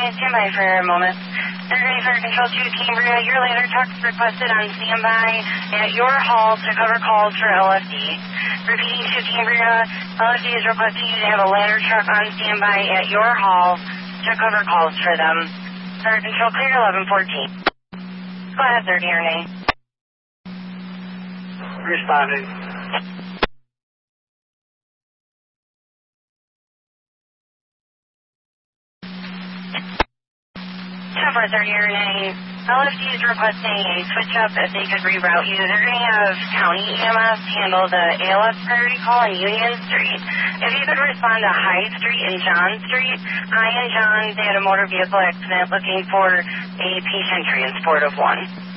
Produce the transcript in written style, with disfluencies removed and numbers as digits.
stand by for a moment. They're for Control 2 Cambria. Your ladder truck requested on standby at your hall to cover calls for LFD. Repeating to Cambria, LFD is requesting you to have a ladder truck on standby at your hall to cover calls for them. For Control Clear 1114. Go ahead, 30 your name. Responding. 10-430 your name. LFD is requesting a switch up if they could reroute you. They're going to have County EMS handle the ALS priority call on Union Street. If you could respond to High Street and John Street. High and John, they had a motor vehicle accident looking for a patient transport of one.